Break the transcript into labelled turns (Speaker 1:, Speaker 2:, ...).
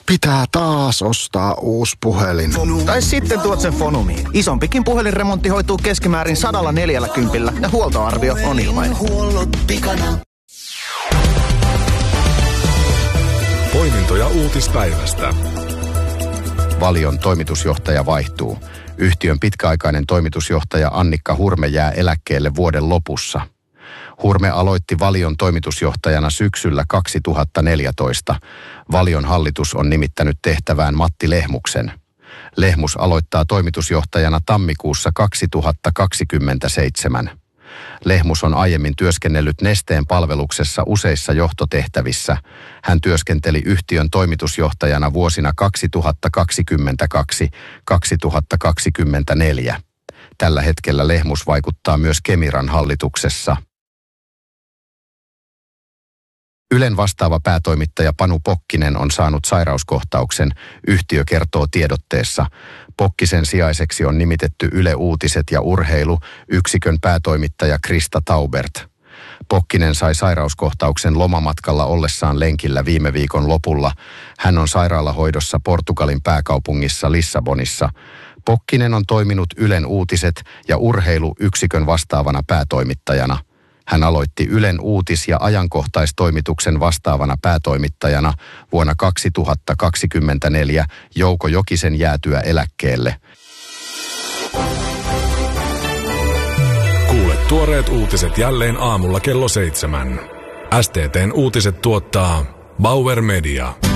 Speaker 1: Pitää taas ostaa uusi puhelin.
Speaker 2: Tai sitten tuot sen Fonumiin. Isompikin puhelinremontti hoituu keskimäärin 140 ja huoltoarvio on ilmainen.
Speaker 3: Poimintoja uutispäivästä.
Speaker 4: Valion toimitusjohtaja vaihtuu. Yhtiön pitkäaikainen toimitusjohtaja Annikka Hurme jää eläkkeelle vuoden lopussa. Hurme aloitti Valion toimitusjohtajana syksyllä 2014. Valion hallitus on nimittänyt tehtävään Matti Lehmuksen. Lehmus aloittaa toimitusjohtajana tammikuussa 2027. Lehmus on aiemmin työskennellyt Nesteen palveluksessa useissa johtotehtävissä. Hän työskenteli yhtiön toimitusjohtajana vuosina 2022-2024. Tällä hetkellä Lehmus vaikuttaa myös Kemiran hallituksessa. Ylen vastaava päätoimittaja Panu Pokkinen on saanut sairauskohtauksen, yhtiö kertoo tiedotteessa. Pokkisen sijaiseksi on nimitetty Yle Uutiset ja Urheilu yksikön päätoimittaja Krista Taubert. Pokkinen sai sairauskohtauksen lomamatkalla ollessaan lenkillä viime viikon lopulla. Hän on sairaalahoidossa Portugalin pääkaupungissa Lissabonissa. Pokkinen on toiminut Ylen Uutiset ja Urheilu yksikön vastaavana päätoimittajana. Hän aloitti Ylen uutis- ja ajankohtaistoimituksen vastaavana päätoimittajana vuonna 2024 Jouko Jokisen jäätyä eläkkeelle.
Speaker 3: Kuule tuoreet uutiset jälleen aamulla kello 7. STT:n uutiset tuottaa Bauer Media.